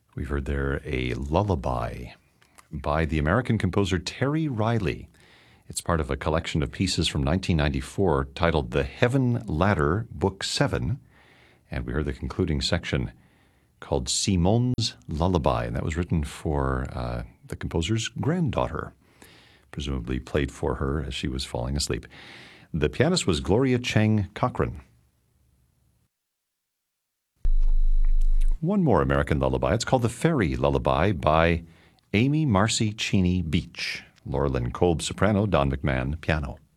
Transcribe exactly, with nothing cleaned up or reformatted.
We've heard there a lullaby by the American composer Terry Riley. It's part of a collection of pieces from nineteen ninety-four titled The Heaven Ladder, Book seven. And we heard the concluding section called Simone's Lullaby, and that was written for uh, the composer's granddaughter, presumably played for her as she was falling asleep. The pianist was Gloria Chang Cochran. One more American lullaby. It's called The Fairy Lullaby by Amy Marcy Cheney Beach. Laura Lynn Kolb, soprano, Don McMahon, piano.